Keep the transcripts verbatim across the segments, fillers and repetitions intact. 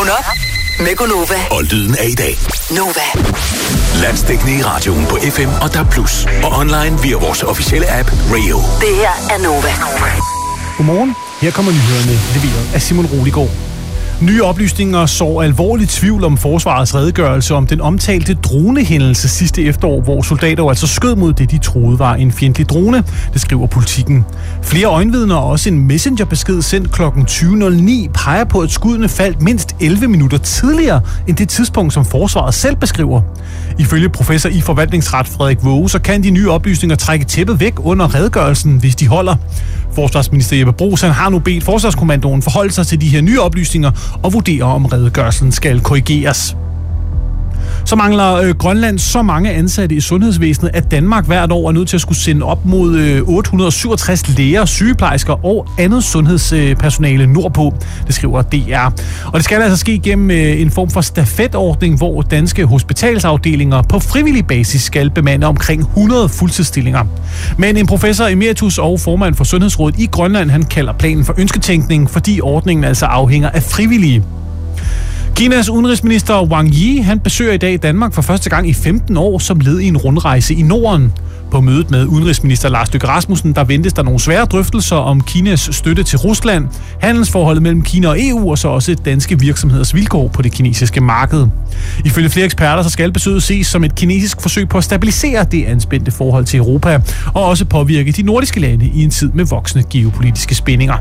Vågn op med Gunova. Og lyden af i dag. Nova. Landsdækkende i radioen på F M og D A B plus. Og online via vores officielle app Radio. Det her er Nova. Godmorgen. Her kommer nyhederne leveret af Simon Roligård. Nye oplysninger så alvorligt tvivl om forsvarets redegørelse om den omtalte dronehændelse sidste efterår, hvor soldater altså skød mod det, de troede var en fjendtlig drone. Det skriver Politikken. Flere øjenvidner og også en messengerbesked sendt klokken tyve nul ni peger på, at skuddene faldt mindst elleve minutter tidligere end det tidspunkt, som forsvaret selv beskriver. Ifølge professor i forvaltningsret Frederik Våge, så kan de nye oplysninger trække tæppet væk under redegørelsen, hvis de holder. Forsvarsminister Jeppe Bruus har nu bedt Forsvarskommandoen forholde sig til de her nye oplysninger og vurdere, om redegørelsen skal korrigeres. Så mangler øh, Grønland så mange ansatte i sundhedsvæsenet, at Danmark hvert år er nødt til at skulle sende op mod øh, otte hundrede syvogtres læger, sygeplejersker og andet sundhedspersonale nordpå, det skriver D R. Og det skal altså ske gennem øh, en form for stafetordning, hvor danske hospitalsafdelinger på frivillig basis skal bemande omkring hundrede fuldtidsstillinger. Men en professor emeritus og formand for Sundhedsrådet i Grønland, han kalder planen for ønsketænkning, fordi ordningen altså afhænger af frivillige. Kinas udenrigsminister Wang Yi, han besøger i dag Danmark for første gang i femten år som led i en rundrejse i Norden. På mødet med udenrigsminister Lars Løkke Rasmussen, der ventes der nogle svære drøftelser om Kinas støtte til Rusland, handelsforholdet mellem Kina og E U og så også danske virksomheders vilkår på det kinesiske marked. Ifølge flere eksperter, så skal besøget ses som et kinesisk forsøg på at stabilisere det anspændte forhold til Europa og også påvirke de nordiske lande i en tid med voksende geopolitiske spændinger.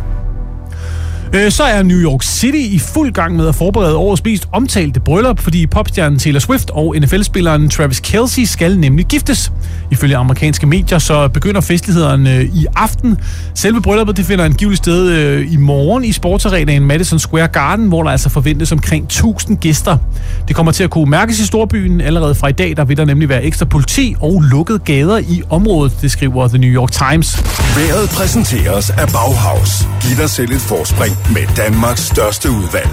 Så er New York City i fuld gang med at forberede årets mest omtalte bryllup, fordi popstjernen Taylor Swift og N F L-spilleren Travis Kelce skal nemlig giftes. Ifølge amerikanske medier så begynder festlighederne i aften. Selve brylluppet det finder angiveligt sted i morgen i sportsarenaen Madison Square Garden, hvor der altså forventes omkring tusind gæster. Det kommer til at kunne mærkes i storbyen. Allerede fra i dag der vil der nemlig være ekstra politi og lukkede gader i området, det skriver The New York Times. Vejret præsenteres af Bauhaus. Giv dig selv et forspring med Danmarks største udvalg.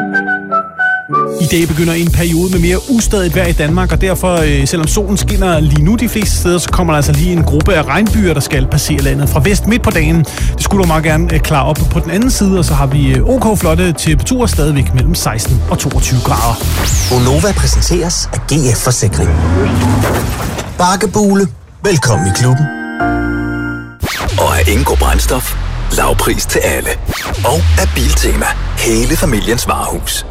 I dag begynder en periode med mere ustadigt vejr i Danmark, og derfor, selvom solen skinner lige nu de fleste steder, så kommer der altså lige en gruppe af regnbyer, der skal passere landet fra vest midt på dagen. Det skulle du meget gerne klare op på den anden side, og så har vi OK flotte temperaturer stadigvæk mellem seksten og toogtyve grader. Gonova præsenteres af G F Forsikring. Bakkebule. Velkommen i klubben. Og af Ingo Brændstof. Lavpris til alle. Og af Biltema. Hele familiens varehus.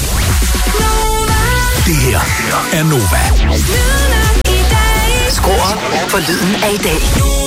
Det her er Nova. Skru op for lyden af i dag.